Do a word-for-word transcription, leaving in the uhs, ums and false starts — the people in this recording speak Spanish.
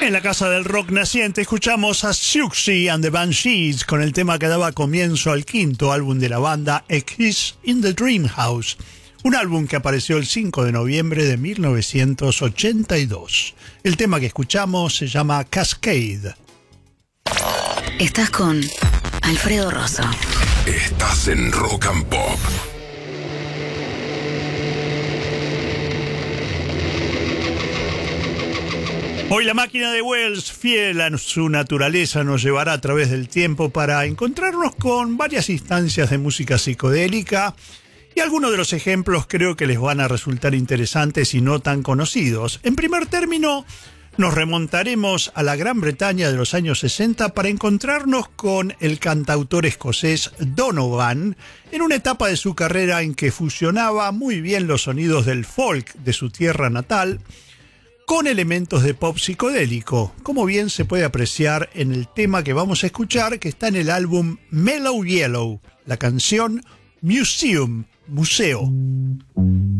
En la Casa del Rock Naciente escuchamos a Siouxsie and the Banshees con el tema que daba comienzo al quinto álbum de la banda, A Kiss in the Dream House, un álbum que apareció el cinco de noviembre de mil novecientos ochenta y dos. El tema que escuchamos se llama Cascade. Estás con Alfredo Rosso. Estás en Rock and Pop. Hoy la máquina de Wells, fiel a su naturaleza, nos llevará a través del tiempo para encontrarnos con varias instancias de música psicodélica, y algunos de los ejemplos creo que les van a resultar interesantes y no tan conocidos. En primer término, nos remontaremos a la Gran Bretaña de los años sesenta para encontrarnos con el cantautor escocés Donovan en una etapa de su carrera en que fusionaba muy bien los sonidos del folk de su tierra natal con elementos de pop psicodélico, como bien se puede apreciar en el tema que vamos a escuchar, que está en el álbum Mellow Yellow, la canción Museum, Museo.